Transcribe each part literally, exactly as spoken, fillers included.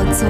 做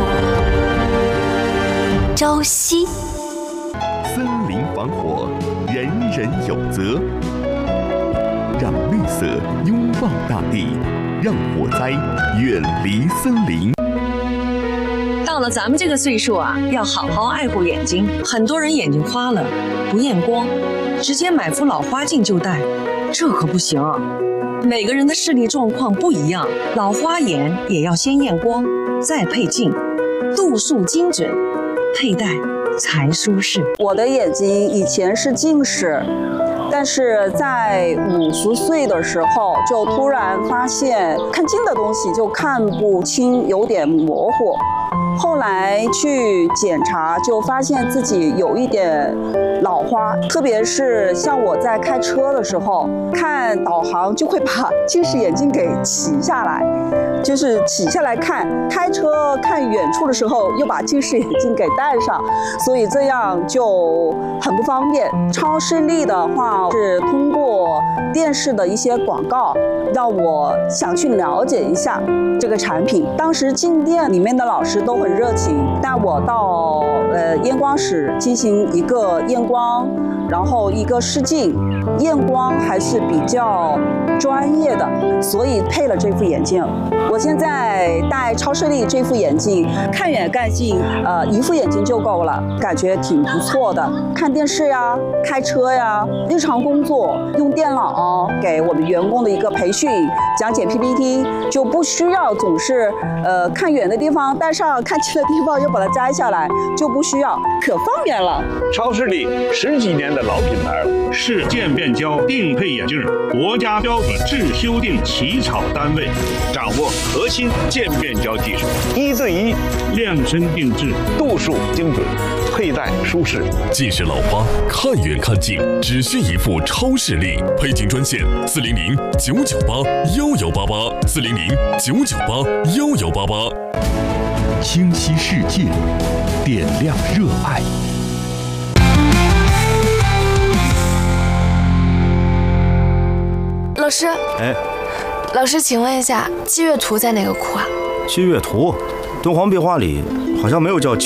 朝夕。 森林防火，人人有责。让绿色拥抱大地，让火灾远离森林。 到了咱们这个岁数啊，要好好爱护眼睛。很多人眼睛花了，不验光，直接买副老花镜就戴，这可不行啊。每个人的视力状况不一样，老花眼也要先验光，再配镜，度数精准，佩戴才舒适。 我的眼睛以前是近视，但是在五十岁的时候就突然发现看近的东西就看不清，有点模糊。后来去检查，就发现自己有一点老花，特别是像我在开车的时候，看导航就会把近视眼镜给起下来，就是起下来看，开车看远处的时候又把近视眼镜给戴上，所以这样就很不方便。超视力的话是通过电视的一些广告，让我想去了解一下这个产品。当时进店里面的老师都很热情，带我到呃验光室进行一个验光，然后一个试镜，验光还是比较专业的，所以配了这副眼镜。我现在戴超视力这副眼镜，看远看近，呃，一副眼镜就够了，感觉挺不错的。看电视呀，开车呀，日常工作用电脑给我们员工的一个培训，讲解 P P T， 就不需要总是呃看远的地方戴上，看近的地方又把它摘下来，就不需要，可方便了。 超视力十几年的老品牌， 是渐变焦定配眼镜国家标准制修订起草单位， 掌握核心渐变焦技术，一对一量身定制， 度数精准，佩戴舒适。 近视老花看远看近，只需一副超视力。配镜专线：四零零九九八幺幺八八，四零零九九八幺幺八八。 清晰世界，点亮热爱。 老师， 哎， 老师，请问一下，七月图在哪个库啊？ 七月图，敦煌壁画里好像没有叫